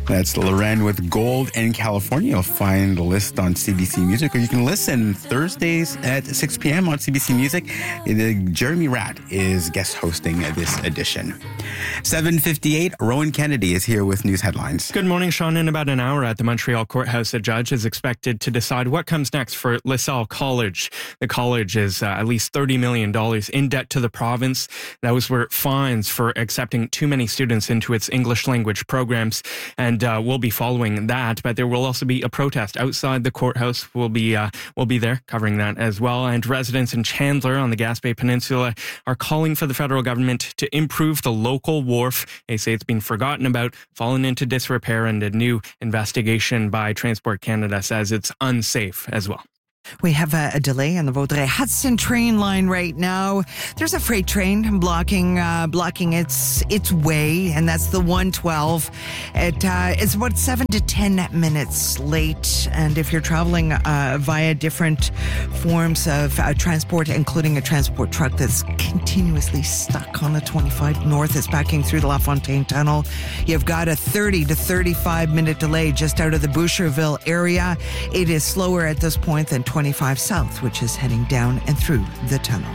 That's Loren with Gold in California. You'll find the list on CBC Music, or you can listen Thursdays at 6 p.m. on CBC Music. Jeremy Ratt is guest hosting this edition. 7:58, Rowan Kennedy is here with news headlines. Good morning, Sean. In about an hour at the Montreal Courthouse, a judge is expected to decide what comes next for LaSalle College. The college is at least $30 million in debt to the province. Those were fines for accepting too many students into its English language programs, and we'll be following that. But there will also be a protest outside the courthouse. We'll be there covering that as well. And residents in Chandler on the Gaspé Peninsula are calling for the federal government to improve the local wharf. They say it's been forgotten about, fallen into disrepair, and a new investigation by Transport Canada says it's unsafe as well. We have a delay on the Vaudreuil-Hudson train line right now. There's a freight train blocking its way, and that's the 112. It's about 7 to 10 minutes late, and if you're traveling via different forms of transport, including a transport truck that's continuously stuck on the 25 North, it's backing through the LaFontaine Tunnel, you've got a 30 to 35 minute delay just out of the Boucherville area. It is slower at this point than 25 South, which is heading down and through the tunnel.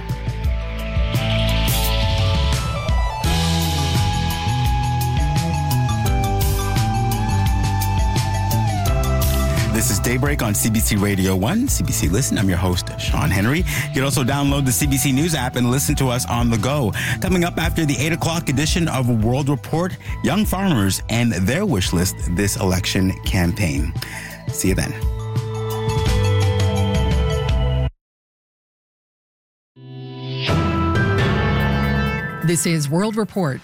This is Daybreak on CBC Radio 1, CBC Listen. I'm your host, Sean Henry. You can also download the CBC News app and listen to us on the go. Coming up after the 8 o'clock edition of World Report, young farmers and their wish list this election campaign. See you then. This is World Report.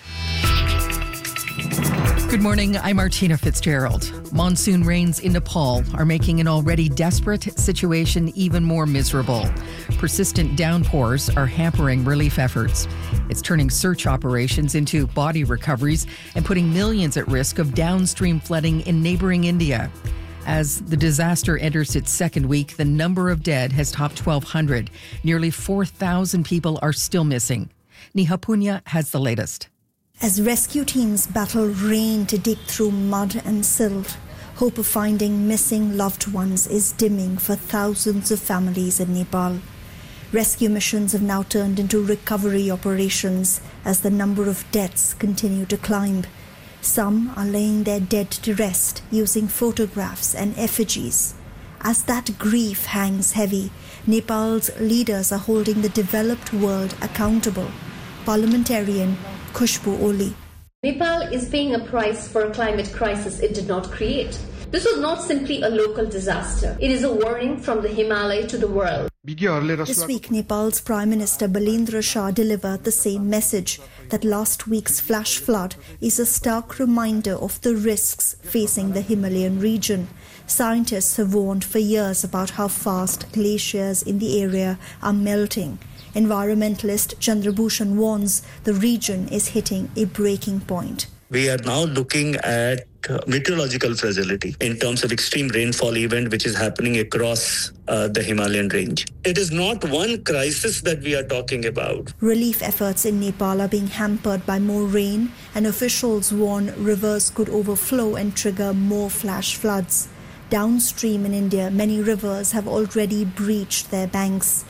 Good morning, I'm Martina Fitzgerald. Monsoon rains in Nepal are making an already desperate situation even more miserable. Persistent downpours are hampering relief efforts. It's turning search operations into body recoveries and putting millions at risk of downstream flooding in neighboring India. As the disaster enters its second week, the number of dead has topped 1,200. Nearly 4,000 people are still missing. Neha Punya has the latest. As rescue teams battle rain to dig through mud and silt, hope of finding missing loved ones is dimming for thousands of families in Nepal. Rescue missions have now turned into recovery operations as the number of deaths continue to climb. Some are laying their dead to rest using photographs and effigies. As that grief hangs heavy, Nepal's leaders are holding the developed world accountable. Parliamentarian Khushbu Oli. Nepal is paying a price for a climate crisis it did not create. This was not simply a local disaster. It is a warning from the Himalaya to the world. This week, Nepal's Prime Minister Balendra Shah delivered the same message, that last week's flash flood is a stark reminder of the risks facing the Himalayan region. Scientists have warned for years about how fast glaciers in the area are melting. Environmentalist Chandrabhushan warns the region is hitting a breaking point. We are now looking at meteorological fragility in terms of extreme rainfall event which is happening across the Himalayan range. It is not one crisis that we are talking about. Relief efforts in Nepal are being hampered by more rain, and officials warn rivers could overflow and trigger more flash floods. Downstream in India, many rivers have already breached their banks.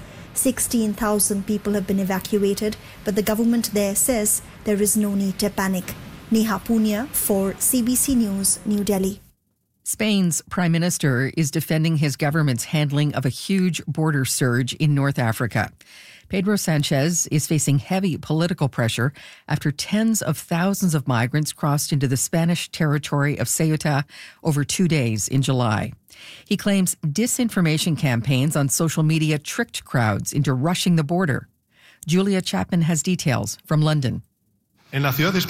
16,000 people have been evacuated, but the government there says there is no need to panic. Neha Punya for CBC News, New Delhi. Spain's Prime Minister is defending his government's handling of a huge border surge in North Africa. Pedro Sanchez is facing heavy political pressure after tens of thousands of migrants crossed into the Spanish territory of Ceuta over 2 days in July. He claims disinformation campaigns on social media tricked crowds into rushing the border. Julia Chapman has details from London. Prime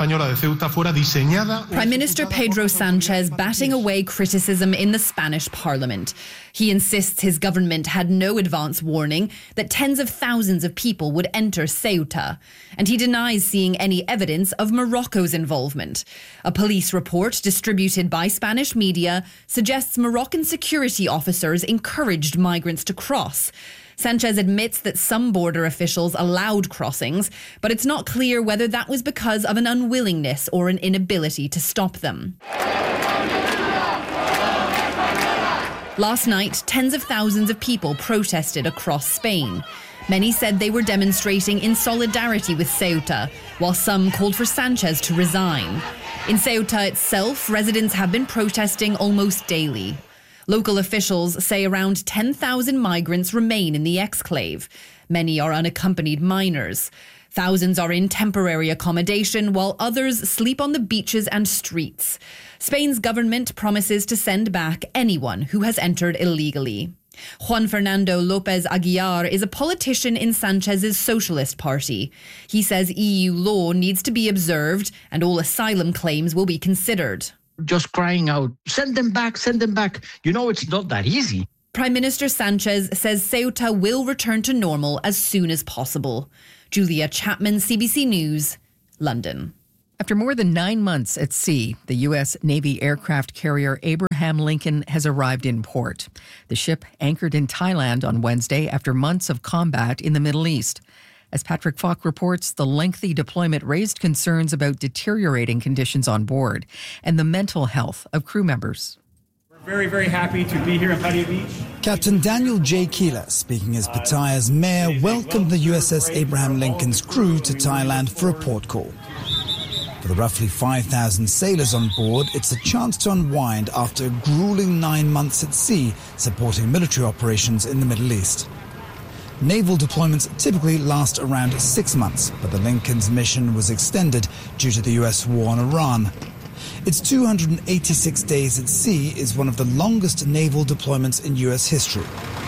Minister Pedro Sanchez batting away criticism in the Spanish Parliament. He insists his government had no advance warning that tens of thousands of people would enter Ceuta. And he denies seeing any evidence of Morocco's involvement. A police report distributed by Spanish media suggests Moroccan security officers encouraged migrants to cross. Sanchez admits that some border officials allowed crossings, but it's not clear whether that was because of an unwillingness or an inability to stop them. Last night, tens of thousands of people protested across Spain. Many said they were demonstrating in solidarity with Ceuta, while some called for Sanchez to resign. In Ceuta itself, residents have been protesting almost daily. Local officials say around 10,000 migrants remain in the exclave. Many are unaccompanied minors. Thousands are in temporary accommodation, while others sleep on the beaches and streets. Spain's government promises to send back anyone who has entered illegally. Juan Fernando López Aguilar is a politician in Sanchez's Socialist Party. He says EU law needs to be observed and all asylum claims will be considered. Just crying out, send them back, send them back. You know, it's not that easy. Prime Minister Sanchez says Ceuta will return to normal as soon as possible. Julia Chapman, CBC News, London. After more than 9 months at sea, the U.S. Navy aircraft carrier Abraham Lincoln has arrived in port. The ship anchored in Thailand on Wednesday after months of combat in the Middle East. As Patrick Falk reports, the lengthy deployment raised concerns about deteriorating conditions on board and the mental health of crew members. We're very, very happy to be here in Pattaya Beach. Captain Daniel J. Keeler, speaking as Pattaya's mayor, welcomed the USS Abraham Lincoln's crew to Thailand for a port call. For the roughly 5,000 sailors on board, it's a chance to unwind after a grueling 9 months at sea supporting military operations in the Middle East. Naval deployments typically last around 6 months, but the Lincoln's mission was extended due to the US war on Iran. Its 286 days at sea is one of the longest naval deployments in US history.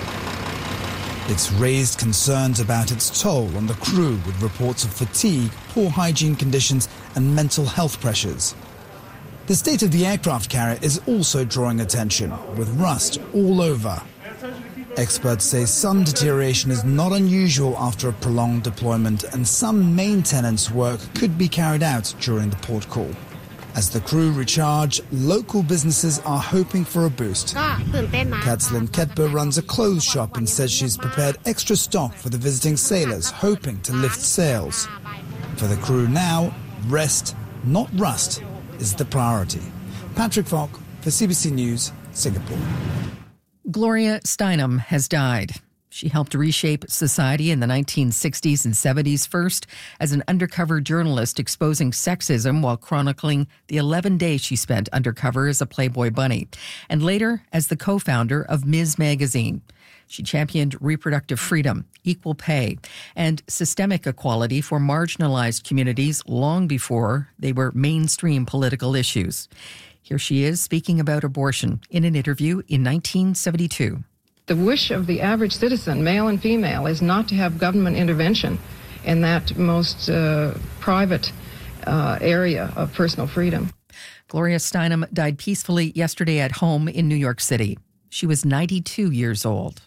It's raised concerns about its toll on the crew with reports of fatigue, poor hygiene conditions and mental health pressures. The state of the aircraft carrier is also drawing attention, with rust all over. Experts say some deterioration is not unusual after a prolonged deployment and some maintenance work could be carried out during the port call. As the crew recharge, local businesses are hoping for a boost. Katslyn Ketber runs a clothes shop and says she's prepared extra stock for the visiting sailors, hoping to lift sales. For the crew now, rest, not rust, is the priority. Patrick Falk for CBC News, Singapore. Gloria Steinem has died. She helped reshape society in the 1960s and 70s, first as an undercover journalist exposing sexism while chronicling the 11 days she spent undercover as a Playboy bunny, and later as the co-founder of Ms. Magazine. She championed reproductive freedom, equal pay, and systemic equality for marginalized communities long before they were mainstream political issues. Here she is speaking about abortion in an interview in 1972. The wish of the average citizen, male and female, is not to have government intervention in that most private area of personal freedom. Gloria Steinem died peacefully yesterday at home in New York City. She was 92 years old.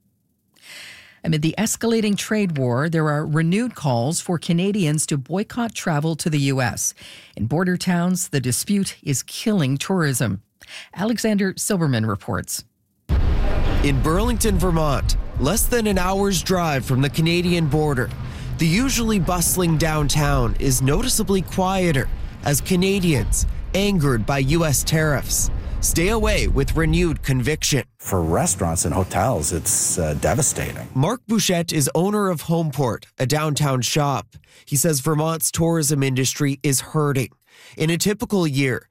Amid the escalating trade war, there are renewed calls for Canadians to boycott travel to the U.S. In border towns, the dispute is killing tourism. Alexander Silberman reports. In Burlington, Vermont, less than an hour's drive from the Canadian border, the usually bustling downtown is noticeably quieter as Canadians, angered by U.S. tariffs, stay away with renewed conviction. For restaurants and hotels, it's devastating. Mark Bouchette is owner of Homeport, a downtown shop. He says Vermont's tourism industry is hurting. In a typical year,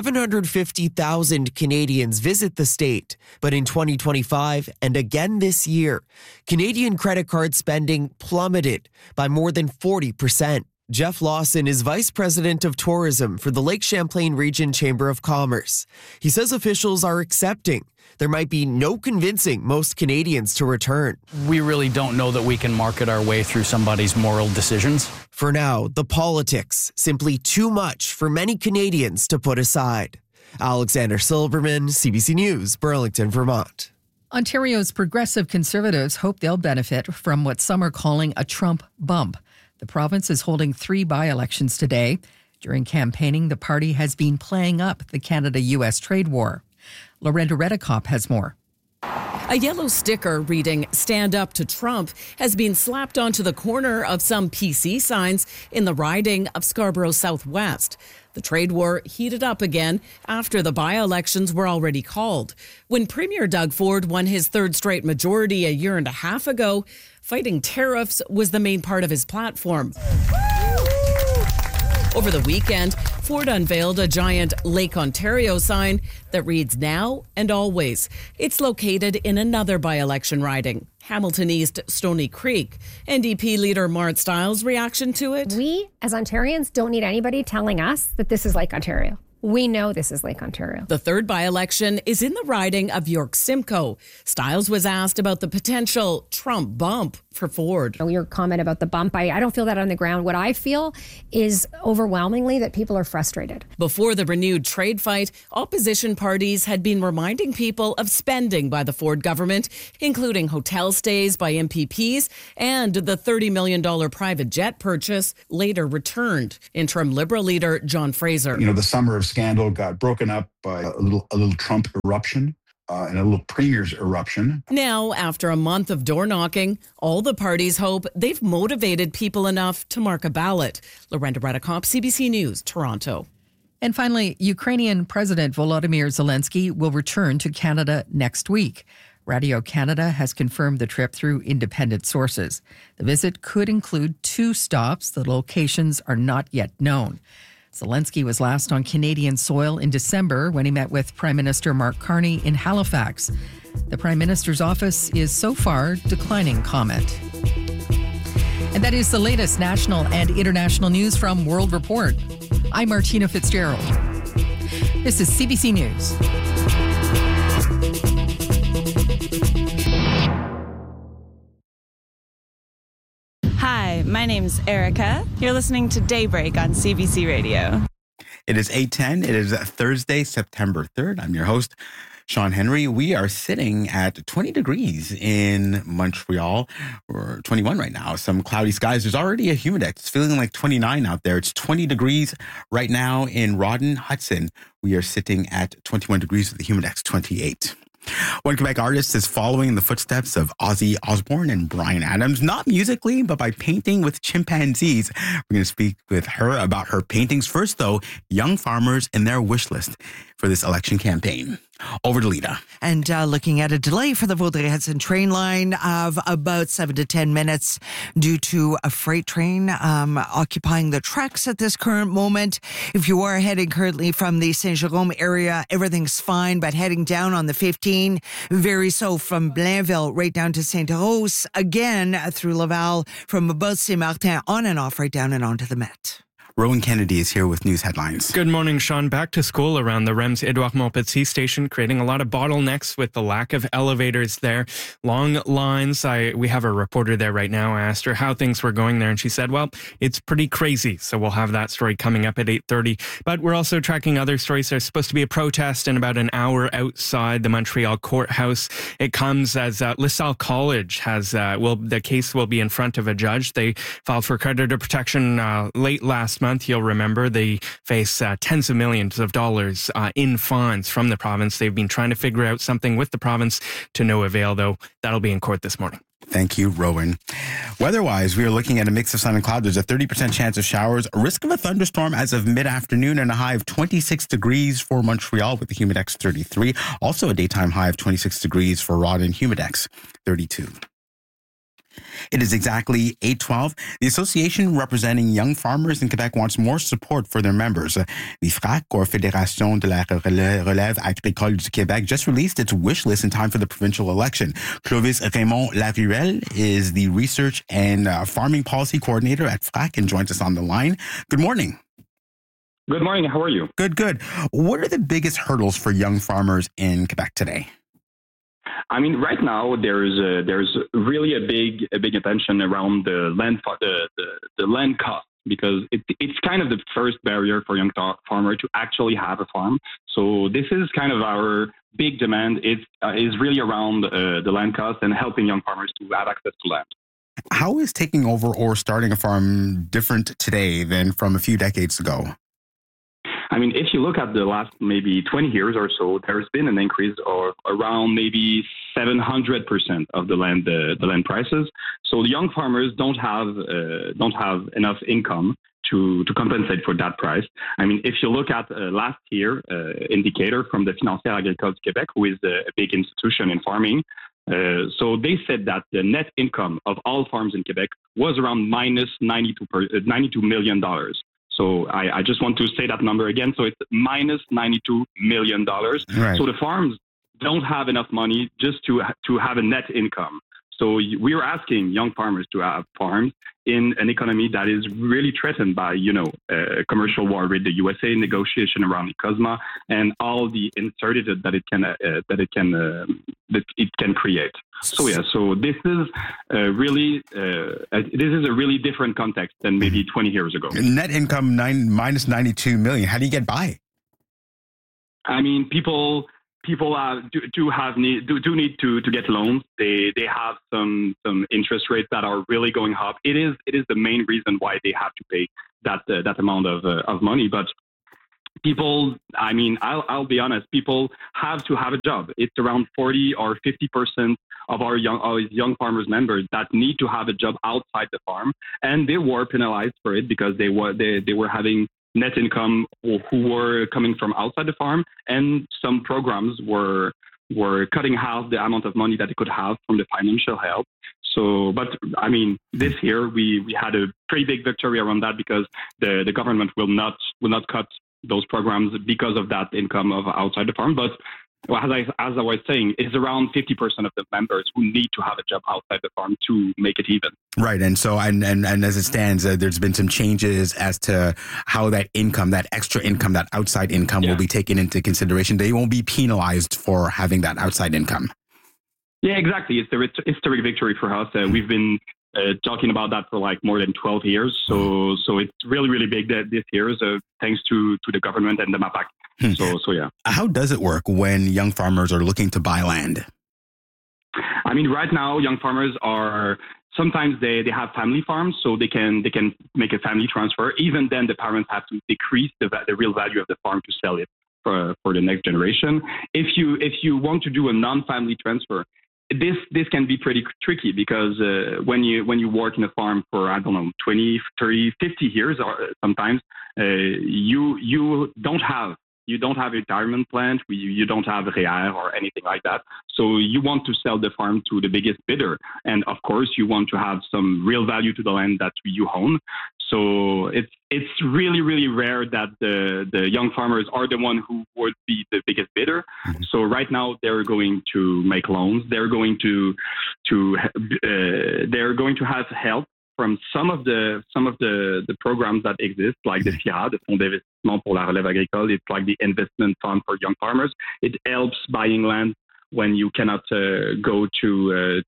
750,000 Canadians visit the state. But in 2025 and again this year, Canadian credit card spending plummeted by more than 40%. Jeff Lawson is vice president of tourism for the Lake Champlain Region Chamber of Commerce. He says officials are accepting there might be no convincing most Canadians to return. We really don't know that we can market our way through somebody's moral decisions. For now, the politics simply too much for many Canadians to put aside. Alexander Silberman, CBC News, Burlington, Vermont. Ontario's progressive Conservatives hope they'll benefit from what some are calling a Trump bump. The province is holding 3 by-elections today. During campaigning, the party has been playing up the Canada-U.S. trade war. Lorenda Redekop has more. A yellow sticker reading "Stand Up to Trump" has been slapped onto the corner of some PC signs in the riding of Scarborough Southwest. The trade war heated up again after the by-elections were already called. When Premier Doug Ford won his third straight majority a year and a half ago, fighting tariffs was the main part of his platform. Over the weekend, Ford unveiled a giant Lake Ontario sign that reads "Now and Always." It's located in another by-election riding, Hamilton East Stony Creek. NDP leader Mart Stiles' reaction to it? We, as Ontarians, don't need anybody telling us that this is Lake Ontario. We know this is Lake Ontario. The third by-election is in the riding of York Simcoe. Stiles was asked about the potential Trump bump for Ford. Your comment about the bump, I don't feel that on the ground. What I feel is overwhelmingly that people are frustrated. Before the renewed trade fight, opposition parties had been reminding people of spending by the Ford government, including hotel stays by MPPs and the $30 million private jet purchase later returned. Interim Liberal leader John Fraser. The summer of scandal got broken up by a little Trump eruption and a little Premier's eruption. Now, after a month of door knocking, all the parties hope they've motivated people enough to mark a ballot. Lorenda Redekop, CBC News, Toronto. And finally, Ukrainian President Volodymyr Zelensky will return to Canada next week. Radio Canada has confirmed the trip through independent sources. The visit could include 2 stops. The locations are not yet known. Zelensky was last on Canadian soil in December when he met with Prime Minister Mark Carney in Halifax. The Prime Minister's office is so far declining comment. And that is the latest national and international news from World Report. I'm Martina Fitzgerald. This is CBC News. Hi, my name's Erica. You're listening to Daybreak on CBC Radio. It is 8:10. It is Thursday, September 3rd. I'm your host, Sean Henry. We are sitting at 20 degrees in Montreal, or 21 right now. Some cloudy skies. There's already a humidex. It's feeling like 29 out there. It's 20 degrees right now in Rawdon, Hudson. We are sitting at 21 degrees with the humidex 28. One Quebec artist is following in the footsteps of Ozzy Osbourne and Bryan Adams, not musically, but by painting with chimpanzees. We're going to speak with her about her paintings. First, though, young farmers and their wish list for this election campaign. Over to Lita. And looking at a delay for the Vaudreuil-Hudson train line of about 7 to 10 minutes due to a freight train occupying the tracks at this current moment. If you are heading currently from the Saint-Jérôme area, everything's fine, but heading down on the 15, very so from Blainville right down to Saint-Rose, again through Laval, from about Saint-Martin on and off right down and onto the Met. Rowan Kennedy is here with news headlines. Good morning, Sean. Back to school around the REM's Edouard Montpetit station, creating a lot of bottlenecks with the lack of elevators there. Long lines. We have a reporter there right now. I asked her how things were going there, and she said, well, it's pretty crazy. So we'll have that story coming up at 8:30. But we're also tracking other stories. There's supposed to be a protest in about an hour outside the Montreal courthouse. It comes as LaSalle College has, the case will be in front of a judge. They filed for creditor protection late last month. You'll remember they face tens of millions of dollars in fines from the province. They've been trying to figure out something with the province to no avail, though. That'll be in court this morning. Thank you, Rowan. Weather-wise, we are looking at a mix of sun and cloud. There's a 30% chance of showers, a risk of a thunderstorm as of mid-afternoon, and a high of 26 degrees for Montreal with the humidex 33. Also a daytime high of 26 degrees for Rawdon, humidex 32. It is exactly 8:12. The association representing young farmers in Quebec wants more support for their members. The FRAC, or Fédération de la Relève Agricole du Québec, just released its wish list in time for the provincial election. Clovis Raymond Laruelle is the research and farming policy coordinator at FRAC and joins us on the line. Good morning. Good morning. How are you? Good. What are the biggest hurdles for young farmers in Quebec today? I mean, right now there's really a big attention around the land cost, because it's kind of the first barrier for young farmer to actually have a farm. So this is kind of our big demand. It is really around the land cost and helping young farmers to have access to land. How is taking over or starting a farm different today than from a few decades ago? I mean, if you look at the last maybe 20 years or so, there's been an increase of around maybe 700% of the land prices. So the young farmers don't have enough income to compensate for that price. I mean, if you look at last year indicator from the Financière Agricole du Québec, who is a big institution in farming, so they said that the net income of all farms in Quebec was around minus $92 million. So I just want to say that number again. So it's minus $92 million. Right. So the farms don't have enough money just to have a net income. So we are asking young farmers to have farms in an economy that is really threatened by, commercial war with the USA, negotiation around COSMA, and all the uncertainty that it can create. So so this is a really different context than maybe 20 years ago. Net income minus 92 million. How do you get by? I mean, people do need to get loans. They have some interest rates that are really going up. It is the main reason why they have to pay that amount of money. But people, I mean, I'll be honest. People have to have a job. It's around 40 or 50% of our young farmers members that need to have a job outside the farm, and they were penalized for it because they were having net income who were coming from outside the farm, and some programs were cutting half the amount of money that they could have from the financial help. So, but I mean, this year we had a pretty big victory around that because the government will not cut those programs because of that income of outside the farm. But as I was saying, it's around 50% of the members who need to have a job outside the farm to make it even. Right. And so, and as it stands, there's been some changes as to how that income, that extra income, that outside income will be taken into consideration. They won't be penalized for having that outside income. Yeah, exactly. It's the historic victory for us. We've been talking about that for like more than 12 years. So it's really, really big this year, thanks to the government and the MAPAC. So yeah. How does it work when young farmers are looking to buy land? I mean, right now, young farmers are sometimes they have family farms, so they can make a family transfer. Even then, the parents have to decrease the real value of the farm to sell it for the next generation. If you want to do a non-family transfer, this can be pretty tricky because when you work in a farm for, I don't know, 20, 30, 50 years, or sometimes you don't have a retirement plan, you don't have a REER or anything like that. So you want to sell the farm to the biggest bidder. And of course, you want to have some real value to the land that you own. So it's really, really rare that the young farmers are the one who would be the biggest bidder. Mm-hmm. So right now they're going to make loans. They're going to have help from some of the programs that exist, like the FIRA, the Fonds d'investissement pour la relève agricole. It's like the investment fund for young farmers. It helps buying land when you cannot go to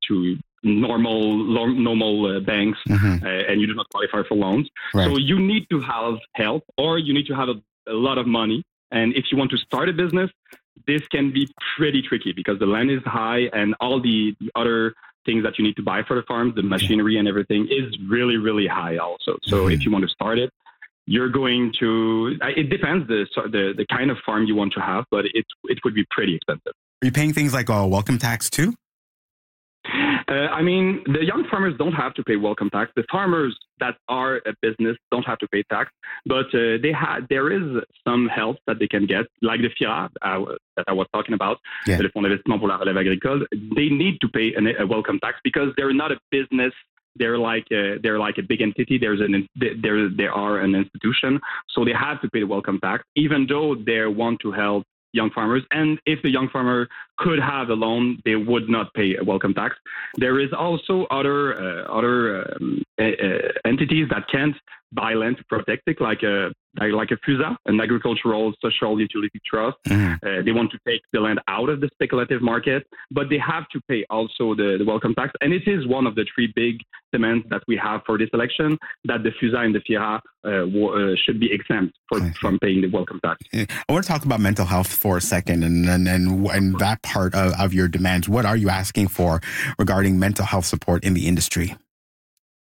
normal banks, and you do not qualify for loans. Right. So you need to have help, or you need to have a lot of money. And if you want to start a business, this can be pretty tricky because the land is high and all the other things that you need to buy for the farms, the machinery and everything is really, really high also. So if you want to start it, you're going to, it depends the kind of farm you want to have, but it would be pretty expensive. Are you paying things like a welcome tax too? I mean, the young farmers don't have to pay welcome tax. The farmers that are a business don't have to pay tax, but there is some help that they can get, like the FIRA that I was talking about, le Fonds d'investissement pour la relève agricole. They need to pay a welcome tax because they're not a business. They're like a big entity. They are an institution, so they have to pay the welcome tax, even though they want to help young farmers. And if the young farmer could have a loan, they would not pay a welcome tax. There is also other entities that can't buy land to protect it, like a FUSA, an agricultural social utility trust. They want to take the land out of the speculative market, but they have to pay also the welcome tax. And it is one of the three big demands that we have for this election, that the FUSA and the FIRA should be exempt from paying the welcome tax. I want to talk about mental health for a second and that part of your demands. What are you asking for regarding mental health support in the industry?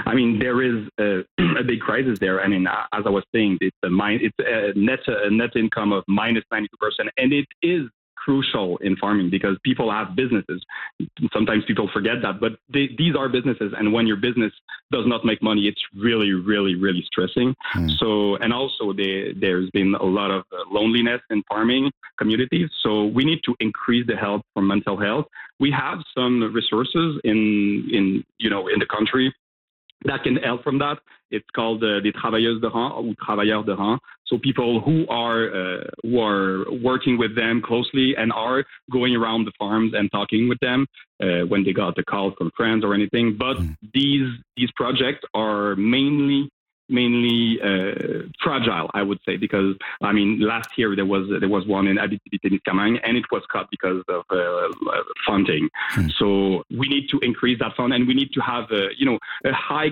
I mean, there is a big crisis there. I mean, as I was saying, it's a net income of minus 92%, and it is crucial in farming because people have businesses. Sometimes people forget that, but these are businesses, and when your business does not make money, it's really, really, really stressing. So, and also there's been a lot of loneliness in farming communities. So we need to increase the help for mental health. We have some resources in the country that can help from that. It's called des travailleuses de rang ou travailleurs de rang. So people who are working with them closely and are going around the farms and talking with them when they got a call from friends or anything. But these projects are mainly fragile, I would say, because I mean last year there was one in Abitibi-Témiscamingue and it was cut because of funding. So we need to increase that fund, and we need to have a high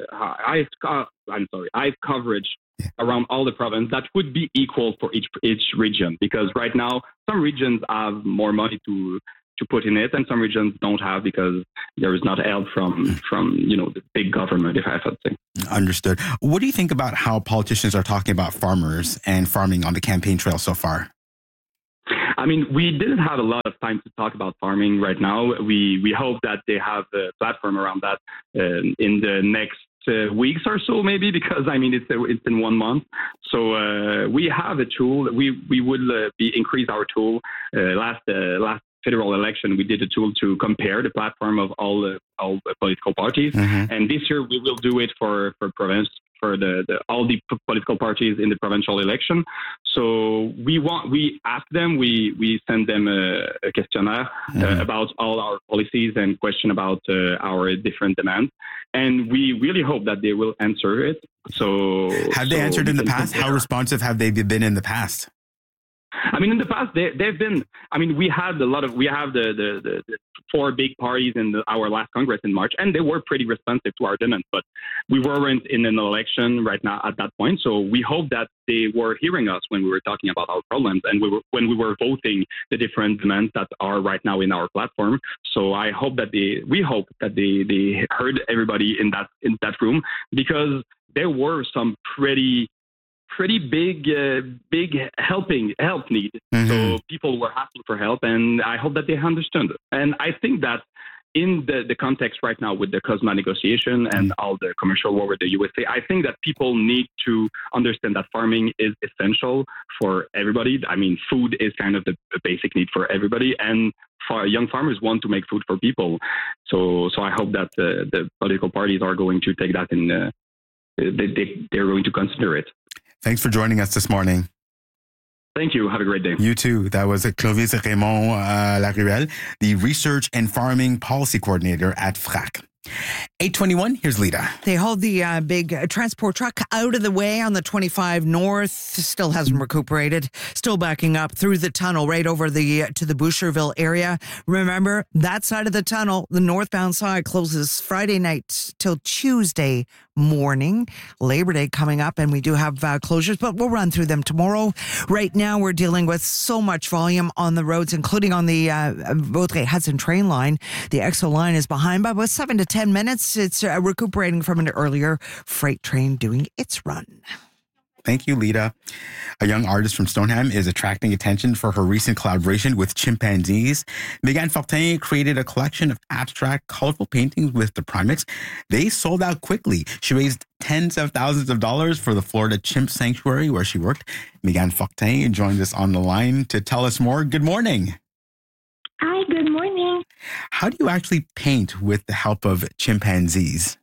coverage around all the province that would be equal for each region, because right now some regions have more money to put in it, and some regions don't have because there is not help from the big government, if I have to say. Understood. What do you think about how politicians are talking about farmers and farming on the campaign trail so far? I mean, we didn't have a lot of time to talk about farming right now. We hope that they have a platform around that in the next weeks or so, maybe, because I mean it's in 1 month. So we have a tool. We would increase our tool. Last federal election, we did a tool to compare the platform of all the political parties, and this year we will do it for province. For all the political parties in the provincial election. So we ask them, we send them a questionnaire about all our policies and question about our different demands. And we really hope that they will answer it. So have they answered in the past? How responsive have they been in the past? I mean, in the past, they've been. I mean, we have the 4 big parties in our last Congress in March, and they were pretty responsive to our demands. But we weren't in an election right now at that point, so we hope that they were hearing us when we were talking about our problems and when we were voting the different demands that are right now in our platform. So we hope that they heard everybody in that room, because there were some pretty big help need. So people were asking for help, and I hope that they understood. And I think that in the context right now with the CUSMA negotiation and all the commercial war with the USA, I think that people need to understand that farming is essential for everybody. I mean, food is kind of the basic need for everybody, and young farmers want to make food for people. So I hope that the political parties are going to take that in. They're going to consider it. Thanks for joining us this morning. Thank you. Have a great day. You too. That was Clovis Raymond Laruelle, the Research and Farming Policy Coordinator at FRAC. 8:21, here's Lita. They hauled the big transport truck out of the way on the 25 North. Still hasn't recuperated. Still backing up through the tunnel right over to the Boucherville area. Remember, that side of the tunnel, the northbound side, closes Friday night till Tuesday morning. Labor Day coming up, and we do have closures, but we'll run through them tomorrow. Right now, we're dealing with so much volume on the roads, including on the Vaudreuil-Hudson train line. The EXO line is behind by about 7 to 10 minutes. It's recuperating from an earlier freight train doing its run. Thank you, Lita. A young artist from Stoneham is attracting attention for her recent collaboration with chimpanzees. Megan Fortin created a collection of abstract, colorful paintings with the primates. They sold out quickly. She raised tens of thousands of dollars for the Florida Chimp Sanctuary where she worked. Megan Fortin joins us on the line to tell us more. Good morning. Hi, good morning. How do you actually paint with the help of chimpanzees?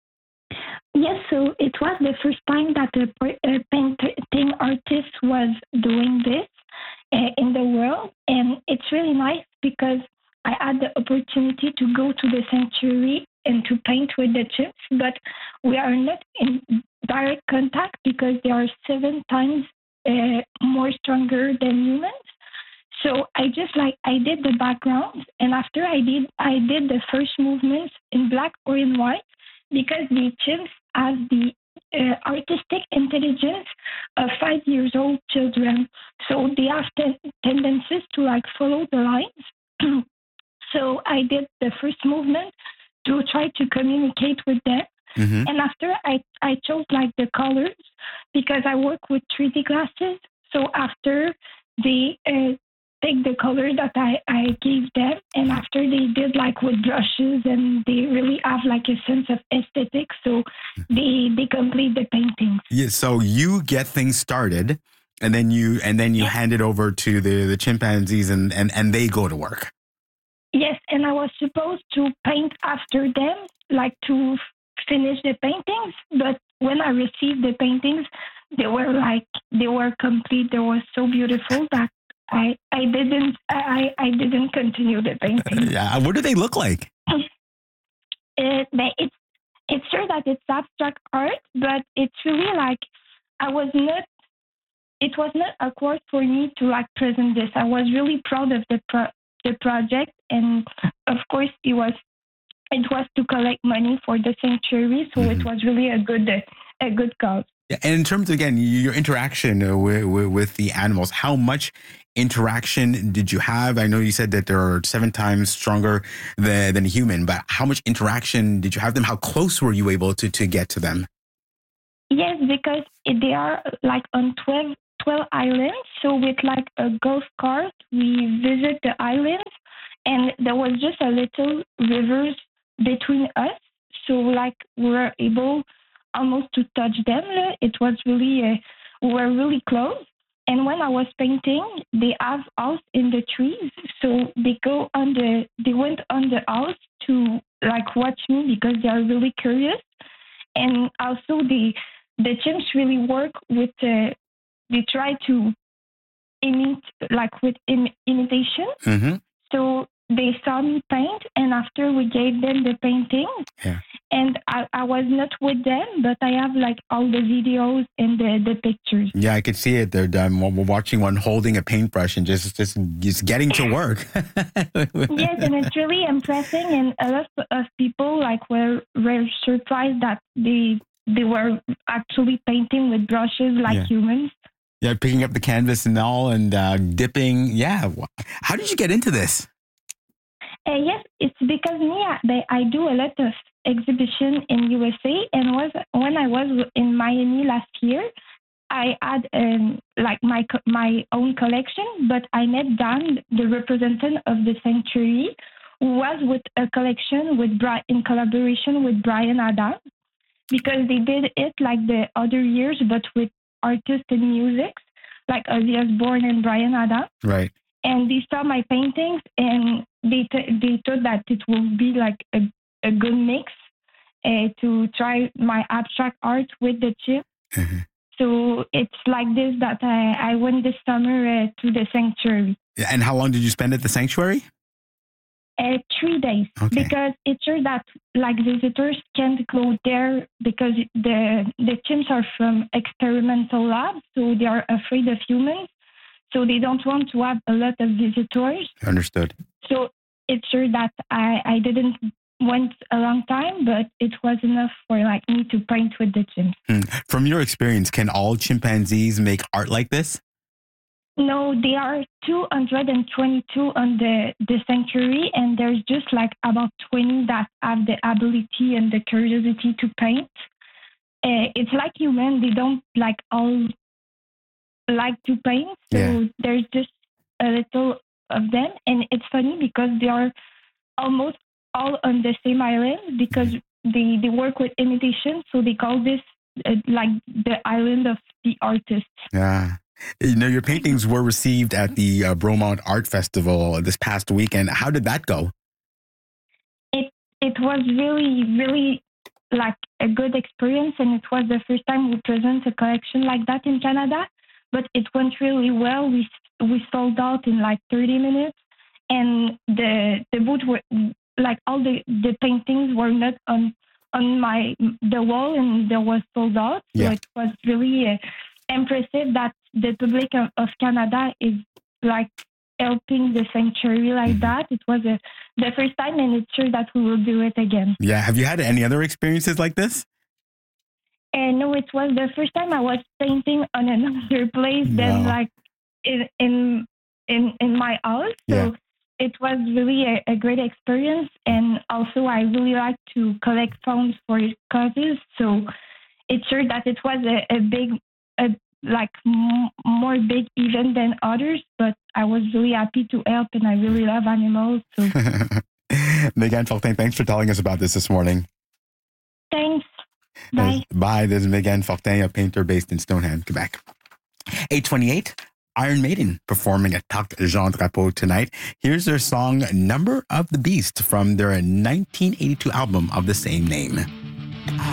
Yes, so it was the first time that a painting artist was doing this in the world. And it's really nice because I had the opportunity to go to the sanctuary and to paint with the chimps, but we are not in direct contact because they are 7 times more stronger than humans. So I did the backgrounds, and after I did the first movements in black or in white, because the chimps have the artistic intelligence of 5-year-old children. So they have tendencies to follow the lines. So I did the first movement to try to communicate with them. And after I chose like the colors because I work with 3D glasses. So after they take the color that I gave them, and after they did like with brushes, and they really have like a sense of aesthetics. So they complete the paintings. Yeah, so you get things started, and then you hand it over to the chimpanzees, and they go to work. Yes, and I was supposed to paint after them, like to finish the paintings. But when I received the paintings, they were complete. They were so beautiful that I didn't continue the painting. Yeah, what do they look like? It's true that it's abstract art, but it's really like it was not awkward for me to like present this. I was really proud of the project, and of course it was to collect money for the sanctuary, so it was really a good cause. Yeah, and in terms of, again, your interaction with the animals, how much interaction did you have? I know you said that they're 7 times stronger than a human, but how much interaction did you have them? How close were you able to get to them? Yes, because they are like on 12 islands. So with like a golf cart, we visit the islands, and there was just a little rivers between us. So like we were able almost to touch them. It was really, we were really close. And when I was painting, they have house in the trees. So they went on the house to like watch me because they are really curious. And also the chimps really work with, they try to imitation. Mm-hmm. So they saw me paint, and after we gave them the painting, and I was not with them, but I have like all the videos and the pictures. Yeah, I could see it. We're watching one holding a paintbrush and just getting to work. Yes, and it's really impressive, and a lot of people like were surprised that they were actually painting with brushes like humans. Yeah, picking up the canvas and all, and dipping. Yeah, how did you get into this? Yes, it's because I do a lot of exhibition in USA, and when I was in Miami last year, I had like my own collection, but I met Dan, the representative of the sanctuary, who was with a collection in collaboration with Bryan Adams, because they did it like the other years, but with artists and music, like Ozzy Osbourne and Bryan Adams. Right. And they saw my paintings, and they thought that it would be like a good mix to try my abstract art with the chip. Mm-hmm. So it's like this that I went this summer to the sanctuary. Yeah, and how long did you spend at the sanctuary? 3 days. Okay. Because it's sure that like visitors can't go there because the chimps are from experimental labs, so they are afraid of humans. So they don't want to have a lot of visitors. Understood. So it's sure that I didn't went a long time, but it was enough for like me to paint with the chimps. From your experience, can all chimpanzees make art like this? No, there are 222 on the sanctuary, and there's just like about 20 that have the ability and the curiosity to paint. It's like human; they don't like all like to paint, so there's just a little of them, and it's funny because they are almost all on the same island because they work with imitation, so they call this like the island of the artists. Yeah. You know, your paintings were received at the Bromont Art Festival this past weekend. How did that go? It was really, really like a good experience, and it was the first time we present a collection like that in Canada. But it went really well. We sold out in like 30 minutes, and the booth were like all the paintings were not on the wall, and there was sold out. So it was really impressive that the public of Canada is like helping the sanctuary like that. It was the first time, and it's sure that we will do it again. Yeah. Have you had any other experiences like this? No, it was the first time I was painting on another place than like in my house. So it was really a great experience. And also, I really like to collect funds for causes. So it's sure that it was a big, more big event than others. But I was really happy to help, and I really love animals. So. Megan Fortin, thanks for telling us about this morning. Thanks. Bye. Bye. This is Megan Fortin, a painter based in Stonehenge, Quebec. 8:28. Iron Maiden performing at Parc Jean Drapeau tonight. Here's their song Number of the Beast from their 1982 album of the same name.